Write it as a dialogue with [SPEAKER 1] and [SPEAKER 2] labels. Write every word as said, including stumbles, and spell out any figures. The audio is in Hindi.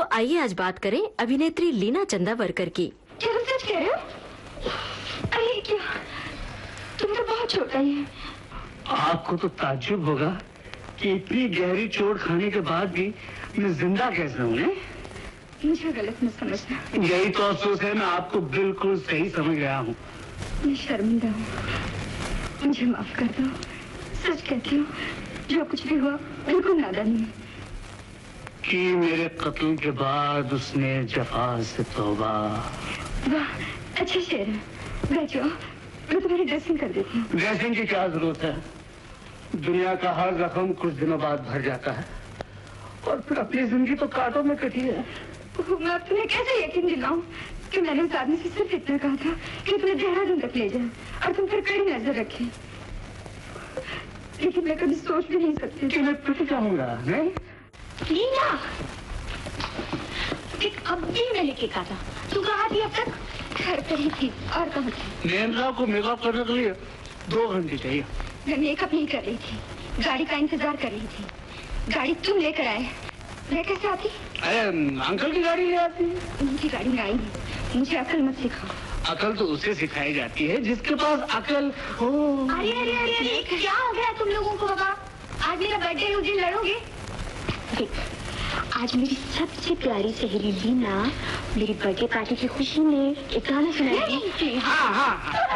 [SPEAKER 1] तो आइए आज बात करें अभिनेत्री लीना चंदावरकर की।
[SPEAKER 2] क्या तुम सच कह रहे हो? अरे क्या, तुम तो बहुत छोटा ही है।
[SPEAKER 3] आपको तो ताज्जुब होगा कि इतनी गहरी चोट खाने के बाद भी मैं जिंदा कैसे हूँ।
[SPEAKER 2] मुझे गलत मत समझना।
[SPEAKER 3] यही तो अफसोस है, मैं आपको बिल्कुल सही समझ गया हूँ।
[SPEAKER 2] मैं शर्मिंदा हूँ, मुझे माफ कर दो। सच कहती हूँ, जो कुछ भी हुआ बिल्कुल नादानी है।
[SPEAKER 3] कि मेरे कत्ल के बाद उसने जफा से तौबा।
[SPEAKER 2] वाह, अच्छा शेर है। बैठ जाओ, मैं तुम्हारी ड्रेसिंग कर देती हूँ।
[SPEAKER 3] ड्रेसिंग की क्या जरूरत है? दुनिया का हर जख्म कुछ दिनों बाद भर जाता है और फिर अपनी जिंदगी तो कांटों में कटी है।
[SPEAKER 2] मैं अब तुम्हें कैसे यकीन दिलाऊं कि मैंने उस आदमी से सिर्फ इतना कहा था कि तुम्हें देहरादून तक ले जाए और तुम फिर कड़ी नजर रखे। लेकिन मैं कभी सोच भी नहीं सकती
[SPEAKER 3] कि मैं पिट जाऊंगा। नहीं
[SPEAKER 2] लीना, ठीक अब भी मैं लेके कहा था। तू कहाँ थी अब तक? घर पर ही थी। और कहाँ थी?
[SPEAKER 3] नेंद्रा को मेकअप करने के लिए दो घंटे चाहिए।
[SPEAKER 2] मैं मेकअप नहीं कर रही थी, गाड़ी का इंतजार कर रही थी। गाड़ी तुम लेकर आए, मैं कैसे आती?
[SPEAKER 3] अरे अंकल की गाड़ी ले आती।
[SPEAKER 2] उनकी गाड़ी में आई नहीं। मुझे अकल मत सिखाओ।
[SPEAKER 3] अकल तो उसे सिखाई जाती है जिसके पास अकल हो।
[SPEAKER 2] अरे अरे अरे अरे क्या हो गया तुम लोगों को? बाबा, आज मेरा बर्थडे, उस दिन लड़ोगे? आज मेरी सबसे प्यारी सहेली लीना मेरी बर्थडे पार्टी की खुशी में एक गाना सुनाएगी।
[SPEAKER 3] हाँ हाँ